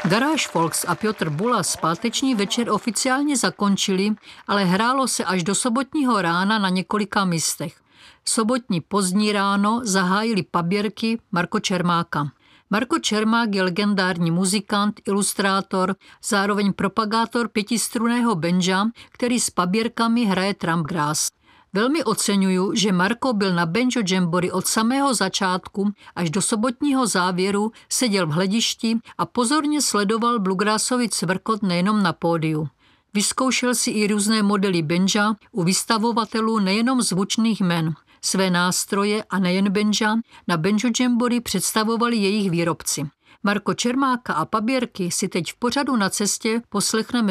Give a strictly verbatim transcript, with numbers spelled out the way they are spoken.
Garage Folks a Piotr Bulas páteční večer oficiálně zakončili, ale hrálo se až do sobotního rána na několika místech. Sobotní pozdní ráno zahájili paběrky Marko Čermáka. Marko Čermák je legendární muzikant, ilustrátor, zároveň propagátor pětistrunného banja, který s paběrkami hraje trumpgrass. Velmi oceňuju, že Marko byl na Banjo Jamboree od samého začátku až do sobotního závěru, seděl v hledišti a pozorně sledoval bluegrassový cvrkot nejenom na pódiu. Vyzkoušel si i různé modely banja u vystavovatelů nejenom zvučných jmen. Své nástroje a nejen banja na Banjo Jamboree představovali jejich výrobci. Marko Čermáka a paběrky si teď v pořadu Na cestě poslechneme